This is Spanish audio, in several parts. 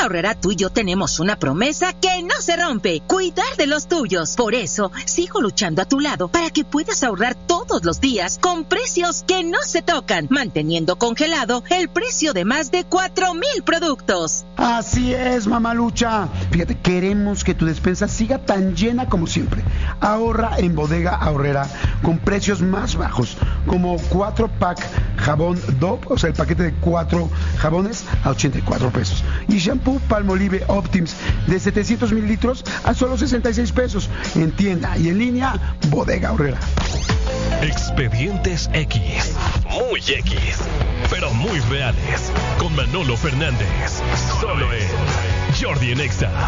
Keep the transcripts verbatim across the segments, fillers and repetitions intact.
Aurrera, tú y yo tenemos una promesa que no se rompe: cuidar de los tuyos. Por eso, sigo luchando a tu lado para que puedas ahorrar todos los días con precios que no se tocan, manteniendo congelado el precio de más de cuatro mil productos. Así es, mamalucha. Fíjate, queremos que tu despensa siga tan llena como siempre. Ahorra en Bodega Aurrera con precios más bajos, como cuatro pack jabón Dove, o sea, el paquete de cuatro jabones a ochenta y cuatro pesos. Y shampoo Palmolive Optims de setecientos mililitros a solo sesenta y seis pesos. En tienda y en línea, Bodega Aurrera. Expedientes X. Muy X, pero muy reales. Con Manolo Fernández. Solo en Jordi en Exa.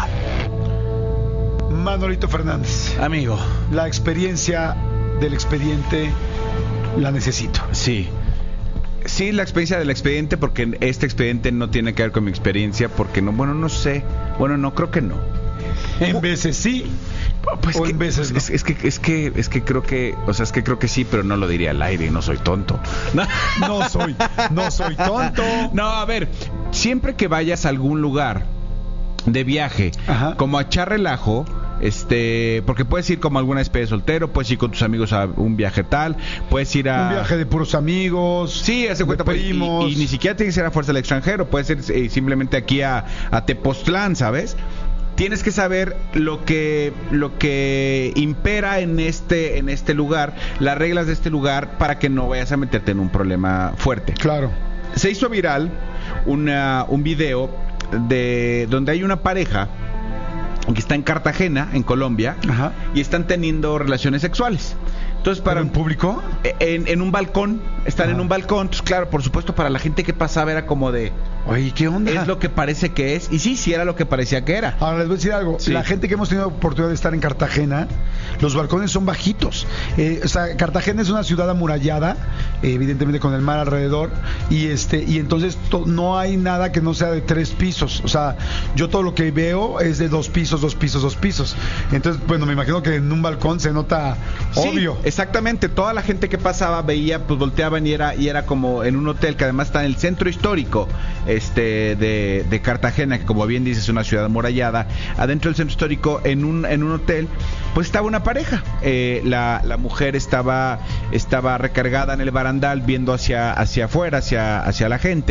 Manolito Fernández. Amigo. La experiencia del expediente la necesito. Sí. Sí, la experiencia del expediente, porque este expediente no tiene que ver con mi experiencia, porque no, bueno, no sé. Bueno, no, creo que no. En veces sí, pues o que, en veces no. Es, es que es que es que creo que, o sea, es que creo que sí, pero no lo diría al aire, no soy tonto. No soy, no soy tonto. No, a ver, siempre que vayas a algún lugar de viaje, ajá, como a echar relajo, este, porque puedes ir como alguna especie de soltero, puedes ir con tus amigos a un viaje tal, puedes ir a un viaje de puros amigos, sí, hace cuenta, pues, y, y ni siquiera tiene que ser a fuerza del extranjero, puede ser eh, simplemente aquí a, a Tepoztlán, ¿sabes? Tienes que saber lo que lo que impera en este en este lugar, las reglas de este lugar, para que no vayas a meterte en un problema fuerte. Claro. Se hizo viral una, un video de donde hay una pareja que está en Cartagena, en Colombia, ajá, y están teniendo relaciones sexuales. Entonces, para ¿en público? En, en un balcón, están ajá, en un balcón. Entonces, claro, por supuesto, para la gente que pasaba era como de, oye, ¿qué onda? Es lo que parece que es. Y sí, sí era lo que parecía que era. Ahora les voy a decir algo. Sí. La gente que hemos tenido oportunidad de estar en Cartagena, los balcones son bajitos. Eh, o sea, Cartagena es una ciudad amurallada, eh, evidentemente con el mar alrededor, y este y entonces to, no hay nada que no sea de tres pisos. O sea, yo todo lo que veo es de dos pisos, dos pisos, dos pisos. Entonces, bueno, me imagino que en un balcón se nota obvio. Sí, exactamente. Toda la gente que pasaba veía, pues volteaban y era y era como en un hotel que además está en el centro histórico este de, de Cartagena, que como bien dices es una ciudad amurallada. Adentro del centro histórico, en un en un hotel, pues estaba una pareja. Eh, la, la mujer estaba estaba recargada en el barandal viendo hacia hacia afuera, hacia hacia la gente.